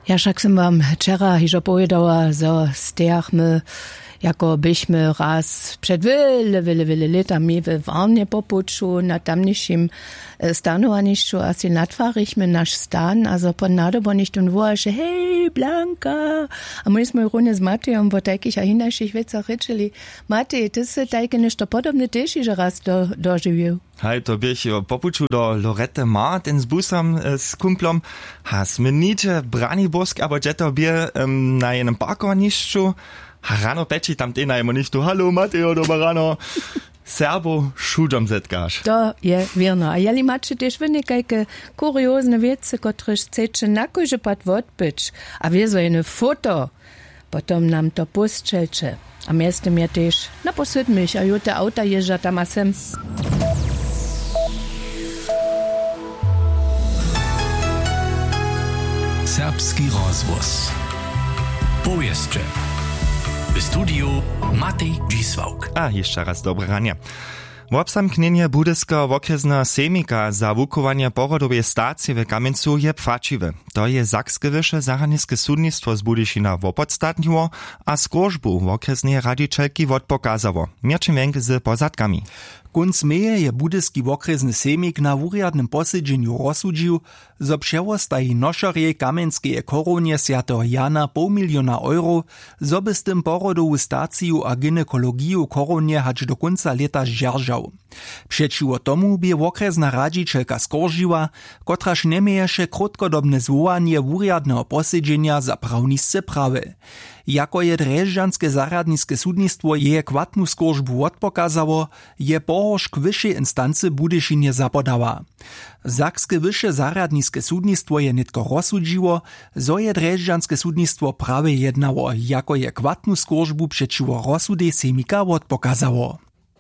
Ja však som vám včera hižo povedala, zo stiachmy, jako byśmy raz przed wiele latami w Warnie popuczu na tamniejszym stanowaniszczu asi natwariliśmy nasz stan, also po nadobonichtun wołasze, hej, Blanka! A myśmy runę z Matejom po takich a innych wiecach ryczeli, Matej, ty se takie nešto podobne też iż raz dożywił. Hej, to bych popuczu do Lorette Mar, ten z busem, z kumplom, has my nicze Braniborsk, aber jeto bie na jednym parkowaniszczu, rano peči tam ty najmo ništu, halo Mateo, dobar rano, Serbo šudom zetkaš. To je vjerno. A jeli mače tež v nekajke kuriozne vece, kotrež ceče nakože pat vodpič, a viezo jedno foto, potom nam to postčelče. A miestem je tež naposydmich, a jute auta ježa tam a sem. Serbski rozvoz. Powieszcze. W studiu Matej Dzisłauk. A jeszcze raz dobre ranie. W obsamknienie budyskiego okresnego semika za wukowanie porodowej stacji w Kamieńcu je płaciwe. To je Sakskie Wyższe Zahraniczne Sudnictwo z Budyszina opodstatniło, a skożbu w okresnej radzicielki odpokazało. Mierczym węg z pozadkami. Kunc meje je budyski okresny semik na wuriadnym posiedzeniu rozsudził, zo przewostají nošarje Kamenskeje koronie Świętego Jana €500 000, zo by z tym porodową staciju a gynekologiju koronie hać do końca leta zdzierżał. Przeciwko tomu by okresna radzicielka skoržiła, kotraż nie mieješe krótkodobne zwołanie wuriadnego posiedzenia za prawnisce prawy. Jako je Drežďanske zaradniske sudnictwo je kvatnu skoržbu odpokazało, je pohořk vyššej instancy Budyšinie zapodała. Sakskie Wyższe zaradniske sudnictwo je nitko rozsudžiło, zo je Drežďanske sudnictwo prawie jednało, jako je kvatnu skoržbu przeciwko rozsudej semika odpokazało.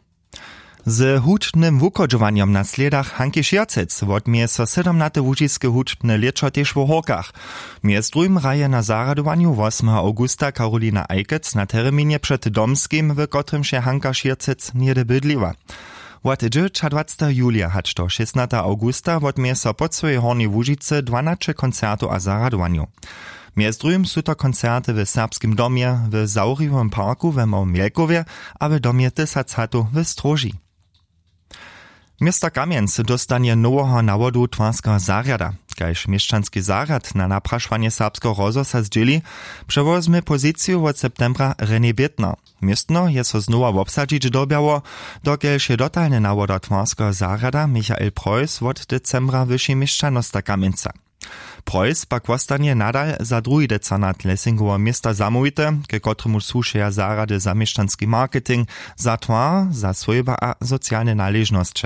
Z hučbnym wukodžovanjem na sledach Hanki Šiercec odmie so 17. łužiskie hučbne leczo tež w Horkach. Mjez drugim raje na zaradowaniu 8. augusta Karolina Eikec na terminie przed Domskim, w kotrym się Hanka Šiercec niede bydliła. Od 20. julia hać do 16. augusta odmie so pod swojej Hornej Łužice 12 koncertu a zaradowaniu. Mjez drugim su to koncerty w Serbskim domie, w Zauriwym parku w Mielkowie, a w domie Tysacatu w Stroži. Miasto Kamienc dostanie nowego nawodu twarskiego zarjada. Kajż mieszczanski zarjad na napraszwanie serbskiego rozhosa zdzieli, przewozmy pozycję od septembra René Bittner. Miestno je so znowa obsadzić dobiało, dokiel się dotalny nawoda twarskiego zarjada Michael Preuss od decembra wyższej mieszczanosti Kamienca. Preuss pak ostanie nadal za drugi decanat Lessingowa miasta zamówite, ke kotremu słušeja zarady za mieszczanski marketing, za twar, za swojba a socjalne należności.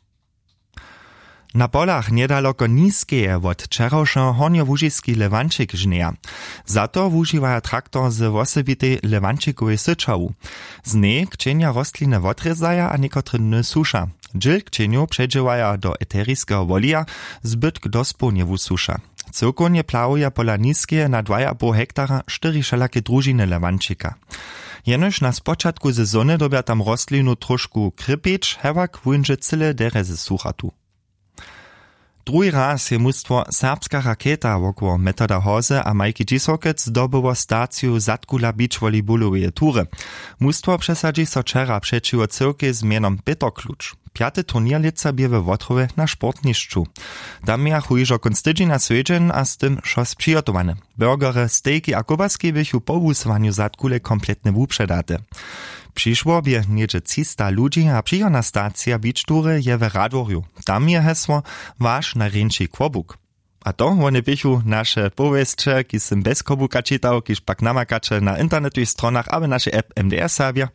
Na polach niedaleko Niskeje od wczorajszego horniołužiski lewančik żnieja. Za to wužiwaja traktor z osobitej lewančikowej syczawu. Z niej kcienia rostliny odrezaja a niekotry susza. Dżil kcieniu przedziwaja do eterijskiego wolija, zbytk do spłonjewu susza. Cyrkonie plałuje pola Niskeje na 2,5 hektara 4 wszelakie drużyny lewančika. Jenož na spočatku sezony dobia tam rostlinu trošku krypić, hewak wunže cyle derezy suchatu. Drugi raz je mustwo Serbska Raketa wokół Metoda Hoze a Majki Dzisokec zdobyło staciju Zatkula beach volleybalowej tury. Mustwo przesadzi so wczera przeciwko cyrkie z mianom Petoklucz. 5. turnierlica bie w Wotrowie na sportniszczu. Tam ja chujiżo konstydzi na swiedźen, a z tym szos przygotowane. Burgery, stejki a kobaski bychu po wuswaniu Zatkule kompletne wuprzedate. Przyszło bie niedzie 300 ludzi, a przyjona stacja beach tury je w Radworju. Tam je hesło wasz najręczej kłobuk. A to one bychu nasze powieście, ki sem bez kobuka czytał, kiż pak namakacze na internetowych stronach, aby nasze app MDR Serbia.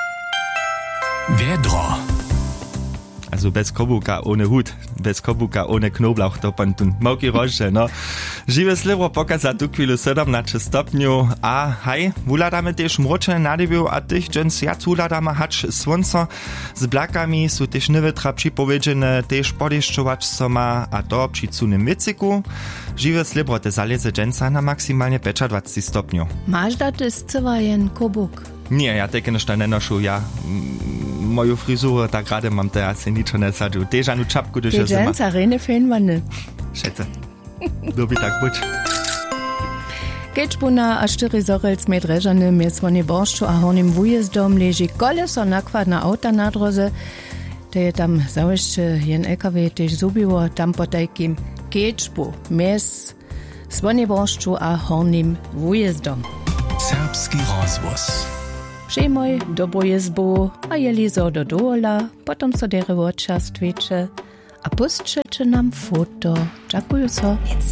Wiedro. Also bez kobuka ohne Hut, bez kobuka ohne Knoblauch, to pan tun małki roższe, no. Żywe sliwo pokaza tu chwilu 17 stopniu, a haj, wuladamy też mroczne nadybiu, a tych dżens jac wuladamy hacz słońco, z blakami su też nywytra przypowiedziane, też podeszczować soma, a to przy cunym wycyku. Żywe sliwo te zaleze dżensa na maksymalnie 25 stopniu. Masz da to zcywajen kobuk? Nie, ja takie nešto ne nošu, ja moju frizuru tak rade mam te, ja se ničo ne sadžu. Težanu čapku duše zima. Težan carene fejn vane. Šece, dobi tak buď. Kečbuna a 4 zorelc med Režanym je Svone Boršču a Hornim Wujezdom leži koleso nakładna auta na droze. To je tam zaujeszcze jen LKW tež zubiło tam po tajkim Kečbu mes Svone Boršču a Hornim Wujezdom. Serbski rozvoz. Przejmoj dobro jezbu a jeli zo do dola, potom so dere odčast veče a pustšeće nam foto. Dziękuję so.